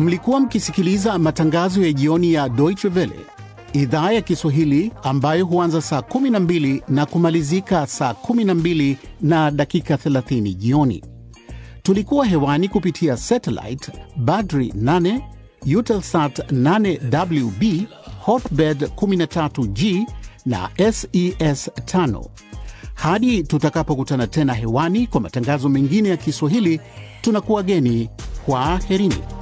Mlikuwa mkisikiliza matangazo ya jioni ya Deutsche Welle, idhaa ya Kiswahili ambayo huanza saa 12 na kumalizika saa 12 na dakika 30 jioni. Tulikuwa hewani kupitia satellite Badri 8, Eutelsat 8WB, Hotbird 13G na SES 5. Hadi tutakapokutana tena hewani kwa matangazo mengine ya Kiswahili, tunakuwageni kwa herini.